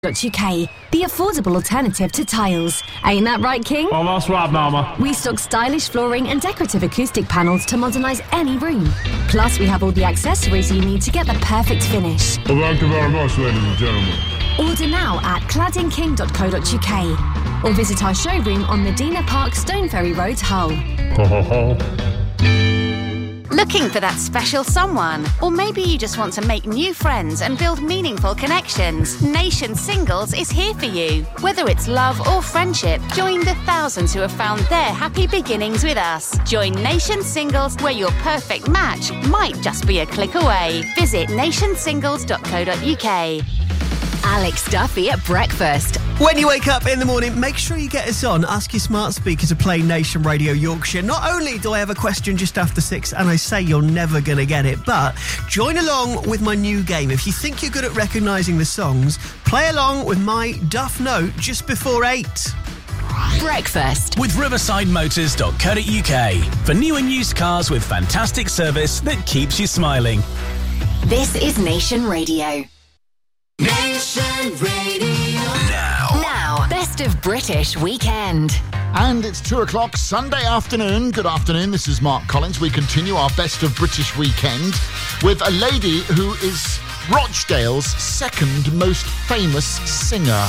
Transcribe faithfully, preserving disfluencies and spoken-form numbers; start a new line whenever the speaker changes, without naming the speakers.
.uk, the affordable alternative to tiles. Ain't that right, King?
Well, that's right, Mama.
We stock stylish flooring and decorative acoustic panels to modernise any room. Plus, we have all the accessories you need to get the perfect finish.
Well, thank you very much, ladies and gentlemen.
Order now at cladding king dot co dot uk or visit our showroom on Medina Park, Stoneferry Road, Hull.
Ho, ho, ho.
Looking for that special someone? Or maybe you just want to make new friends and build meaningful connections? Nation Singles is here for you. Whether it's love or friendship, join the thousands who have found their happy beginnings with us. Join Nation Singles, where your perfect match might just be a click away. Visit nation singles dot co dot uk.
Alex Duffy at breakfast.
When you wake up in the morning, make sure you get us on. Ask your smart speaker to play Nation Radio Yorkshire. Not only do I have a question just after six, and I say you're never going to get it, but join along with my new game. If you think you're good at recognising the songs, play along with my Duff Note just before eight.
Breakfast
with riverside motors dot co dot uk for new and used cars with fantastic service that keeps you smiling.
This is Nation Radio.
Nation Radio.
Now.
Now, best of British weekend.
And it's two o'clock Sunday afternoon. Good afternoon, this is Mark Collins. We continue our best of British weekend with a lady who is Rochdale's second most famous singer.